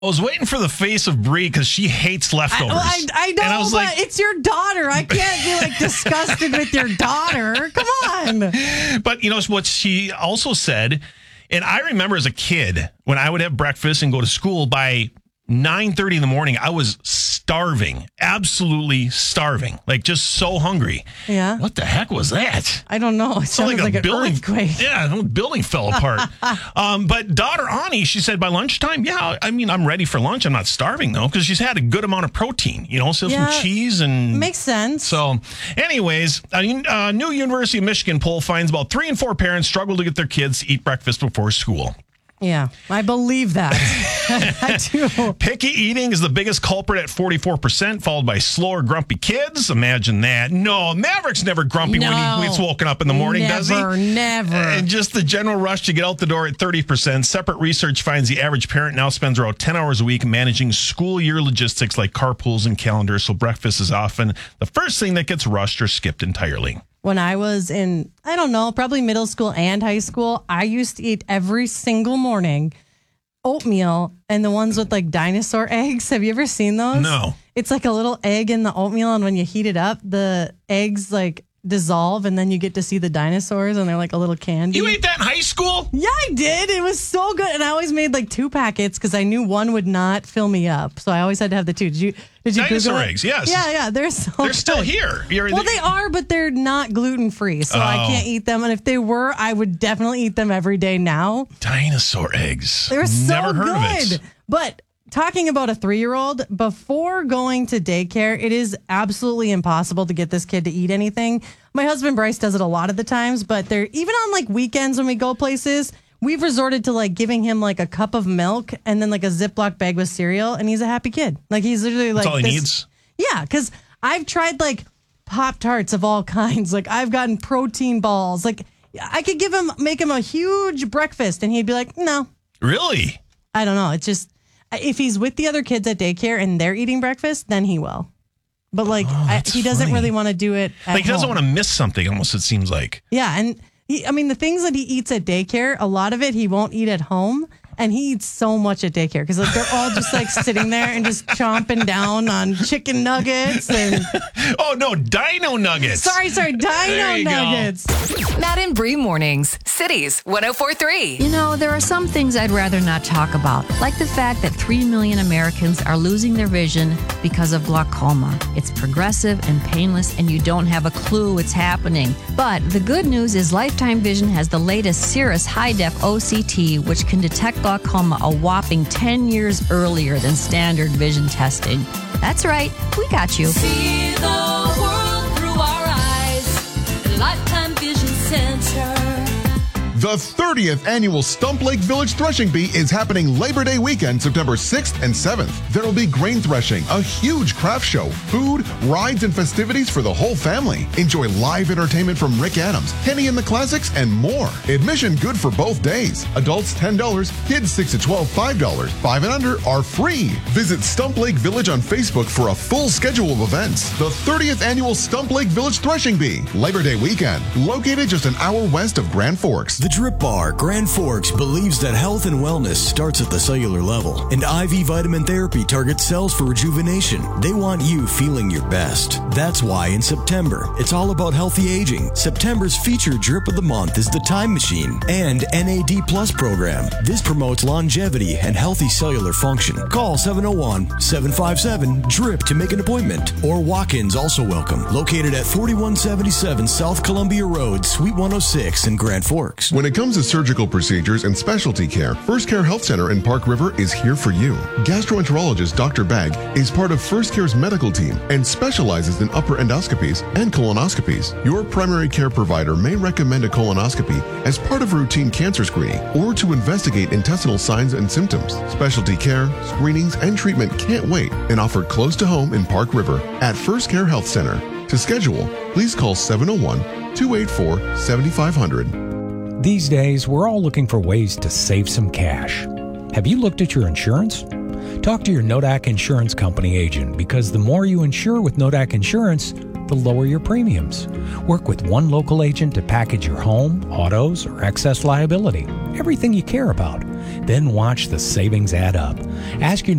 I was waiting for the face of Brie because she hates leftovers. I know, and I was but like, it's your daughter. I can't be like disgusted with your daughter. Come on. But you know what she also said, and I remember as a kid when I would have breakfast and go to school by 9:30 in the morning, I was starving, absolutely starving, like just so hungry. Yeah. What the heck was that? I don't know. It sounded like an building earthquake. Yeah, the building fell apart. But daughter Ani, she said by lunchtime, yeah, I mean, I'm ready for lunch. I'm not starving though, because she's had a good amount of protein, so some cheese and makes sense. So, anyways, a new University of Michigan poll finds about 3 in 4 parents struggle to get their kids to eat breakfast before school. Yeah, I believe that. I do. Picky eating is the biggest culprit at 44%, followed by slower, grumpy kids. Imagine that. No, Maverick's never grumpy when he's woken up in the morning, does he? Never. And just the general rush to get out the door at 30%. Separate research finds the average parent now spends around 10 hours a week managing school year logistics like carpools and calendars, so breakfast is often the first thing that gets rushed or skipped entirely. When I was in, I don't know, probably middle school and high school, I used to eat every single morning oatmeal and the ones with like dinosaur eggs. Have you ever seen those? No. It's like a little egg in the oatmeal, and when you heat it up, the eggs like dissolve, and then you get to see the dinosaurs, and they're like a little candy. You ate that in high school? Yeah, I did. It was so good, and I always made like 2 packets because I knew one would not fill me up, so I always had to have the 2. Did you Dinosaur Google it? eggs? Yes. Yeah. They're still here. Well, they are, but they're not gluten free, so I can't eat them. And if they were, I would definitely eat them every day now. Dinosaur eggs. They're so Never heard of it. But talking about a 3-year-old, before going to daycare, it is absolutely impossible to get this kid to eat anything. My husband Bryce does it a lot of the times, but they're even on like weekends when we go places, we've resorted to like giving him like a cup of milk and then like a Ziploc bag with cereal, and he's a happy kid. Like he's literally like that's all he needs. Yeah, because I've tried like Pop-Tarts of all kinds. Like I've gotten protein balls. Like I could make him a huge breakfast, and he'd be like, no. Really? I don't know. It's just, if he's with the other kids at daycare and they're eating breakfast, then he will. But like, he doesn't really want to do it at Like he doesn't home. want to miss something, almost, it seems like. Yeah, and the things that he eats at daycare, a lot of it he won't eat at home. And he eats so much at daycare because like they're all just like sitting there and just chomping down on chicken nuggets and oh no, dino nuggets. Sorry, dino nuggets. Matt and Brie mornings, Cities 104.3. There are some things I'd rather not talk about, like the fact that 3 million Americans are losing their vision because of glaucoma. It's progressive and painless, and you don't have a clue it's happening. But the good news is Lifetime Vision has the latest Cirrus high-def OCT, which can detect glaucoma a whopping 10 years earlier than standard vision testing. That's right, we got you. See the world through our eyes. Lifetime Vision Center. The 30th annual Stump Lake Village Threshing Bee is happening Labor Day weekend, September 6th and 7th. There will be grain threshing, a huge craft show, food, rides, and festivities for the whole family. Enjoy live entertainment from Rick Adams, Kenny and the Classics, and more. Admission good for both days. Adults $10, kids 6 to 12 $5. 5 and under are free. Visit Stump Lake Village on Facebook for a full schedule of events. The 30th annual Stump Lake Village Threshing Bee, Labor Day weekend, located just an hour west of Grand Forks. The Drip Bar, Grand Forks, believes that health and wellness starts at the cellular level, and IV vitamin therapy targets cells for rejuvenation. They want you feeling your best. That's why in September, it's all about healthy aging. September's featured drip of the month is the Time Machine and NAD Plus program. This promotes longevity and healthy cellular function. Call 701-757-DRIP to make an appointment, or walk-ins also welcome. Located at 4177 South Columbia Road, Suite 106 in Grand Forks. When it comes to surgical procedures and specialty care, First Care Health Center in Park River is here for you. Gastroenterologist Dr. Bagg is part of First Care's medical team and specializes in upper endoscopies and colonoscopies. Your primary care provider may recommend a colonoscopy as part of routine cancer screening or to investigate intestinal signs and symptoms. Specialty care, screenings, and treatment can't wait and offered close to home in Park River at First Care Health Center. To schedule, please call 701-284-7500. These days, we're all looking for ways to save some cash. Have you looked at your insurance? Talk to your Nodak Insurance Company agent, because the more you insure with Nodak Insurance, the lower your premiums. Work with one local agent to package your home, autos, or excess liability, everything you care about. Then watch the savings add up. Ask your